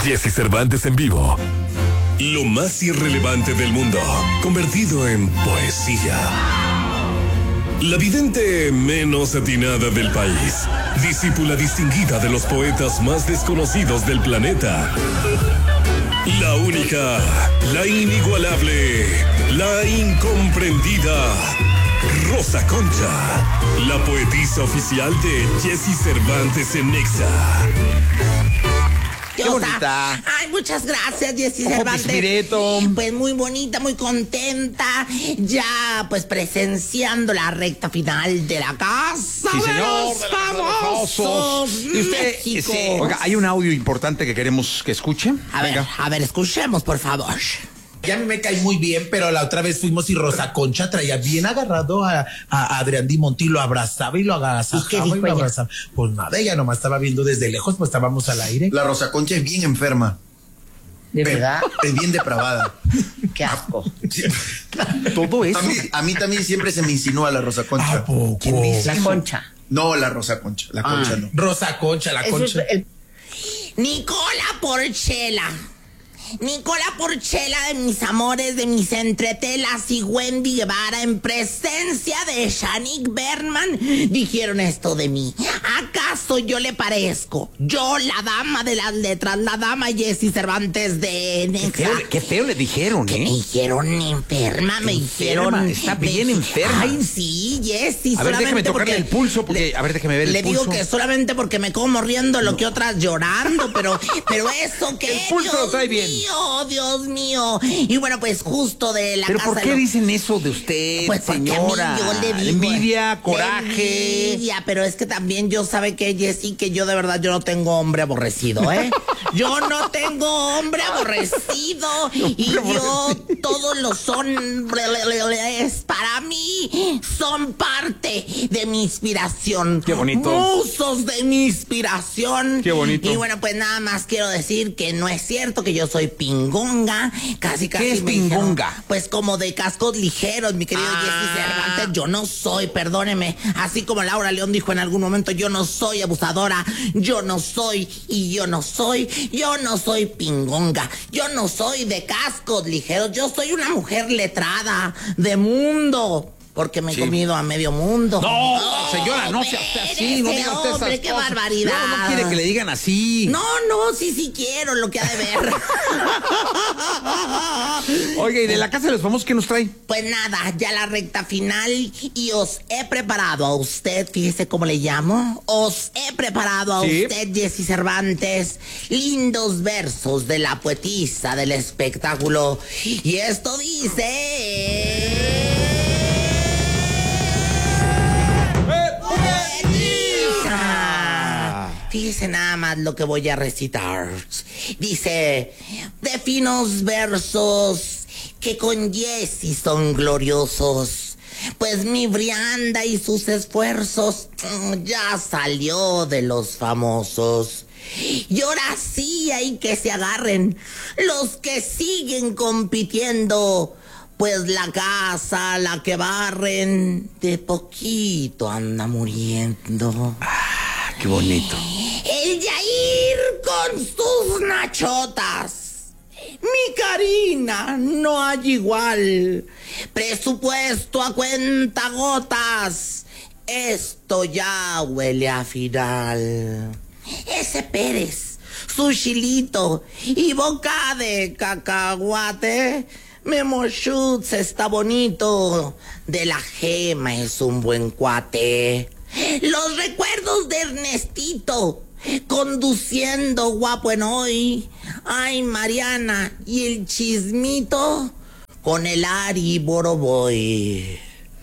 Jesse Cervantes en vivo. Lo más irrelevante del mundo, convertido en poesía. La vidente menos atinada del país, discípula distinguida de los poetas más desconocidos del planeta. La única, la inigualable, la incomprendida, Rosa Concha, la poetisa oficial de Jesse Cervantes en Nexa. ¡Qué bonita! Ay, muchas gracias, Jesse Cervantes. Pues muy bonita, muy contenta. Ya, pues presenciando la recta final de la casa. Sí, señor, de los famosos. Y usted, México. oiga, hay un audio importante que queremos que escuche. A ver, escuchemos, por favor. Ya me cae muy bien, pero la otra vez fuimos y Rosa Concha traía bien agarrado a Adrián Di Monti, lo abrazaba y lo agasajaba. ¿Y qué dijo y lo ella? abrazaba. Pues nada, ella nomás estaba viendo desde lejos, pues estábamos al aire. La Rosa Concha es bien enferma. ¿De verdad? Es bien depravada. Qué asco. Sí. Todo eso. A mí también siempre se me insinúa la Rosa Concha. ¿A poco? ¿Quién dice? La Concha. No, la Rosa Concha. La Concha no. Rosa Concha, la Eso Concha. es Nicola Porchela. Nicola Porchela, de mis amores, de mis entretelas, y Wendy Guevara, en presencia de Shanique Berman, dijeron esto de mí. ¿Acaso yo le parezco? Yo, la dama de las letras, la dama Jesse Cervantes de Nexa. Qué feo le dijeron, Que me dijeron enferma, me dijeron... Está bien enferma. Ay, sí, Jessy. A ver, déjame tocarle el pulso, porque... A ver, déjame ver el le pulso. digo que solamente porque me como riendo lo que otras llorando, pero eso que... El pulso lo trae bien. Dios mío. Y bueno, pues justo de la ¿Pero casa... por qué dicen eso de usted, Pues porque señora? a mí yo le digo... Envidia, coraje... Envidia, pero es que también yo sabe que, Jessy, que yo de verdad yo no tengo hombre aborrecido, ¿eh? Yo no tengo hombre aborrecido. Y yo, todos los hombres para mí son parte de mi inspiración. Qué bonito. Musos de mi inspiración. Qué bonito. Y bueno, pues nada más quiero decir que no es cierto que yo soy pingonga. Casi ¿Qué es me dijeron, pingonga? pues como de cascos ligeros, mi querido Jesse Cervantes. Yo no soy, perdóneme. Así como Laura León dijo en algún momento, yo no soy abusadora. Yo no soy pingonga. Yo no soy de cascos ligeros. Yo soy una mujer letrada, de mundo. Porque me he comido a medio mundo. No, señora, no sea usted así. No diga usted esas hombre, qué cosas. barbaridad. No quiere que le digan así. No, sí quiero lo que ha de ver. Oiga, ¿y de la casa de los famosos qué nos trae? Pues nada, ya la recta final, y os he preparado a usted, fíjese cómo le llamo, os he preparado a usted, Jesse Cervantes, lindos versos de la poetisa del espectáculo. Y esto dice... Fíjese nada más lo que voy a recitar. Dice, de finos versos que con Jessy son gloriosos, pues mi Brianda y sus esfuerzos ya salió de los famosos. Y ahora sí hay que se agarren los que siguen compitiendo, pues la casa, la que barren, de poquito anda muriendo. Qué bonito. El Yair con sus nachotas. Mi Karina, no hay igual. Presupuesto a cuentagotas. Esto ya huele a final. Ese Pérez, su chilito y boca de cacahuate. Memo Schutz está bonito. De la Gema es un buen cuate. Los recuerdos de Ernestito, conduciendo guapo en hoy. Ay, Mariana, y el chismito con el Ari Boroboy.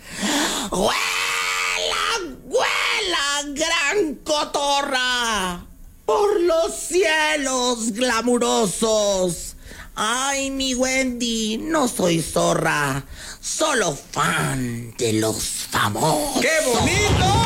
¡Huela, gran cotorra! Por los cielos glamurosos. Ay, mi Wendy, no soy zorra, solo fan de los famosos. ¡Qué bonito!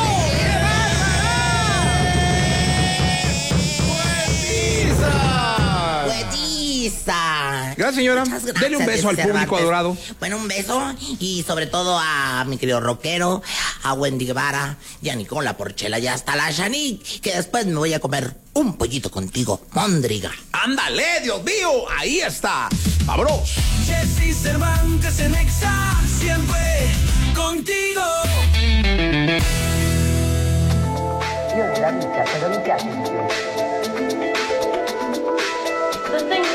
Poetisa. Gracias, señora. Muchas gracias, Dele un beso al público Cervantes. adorado. Bueno, un beso y sobre todo a mi querido rockero, a Wendy Guevara y a Nicola Porchela y hasta la Shanique, que después me voy a comer un pollito contigo, móndriga. Ándale, Dios mío, ahí está. Vámonos. Jesse Cervantes en Exa, siempre contigo. Yo de la vista, pero mi The thing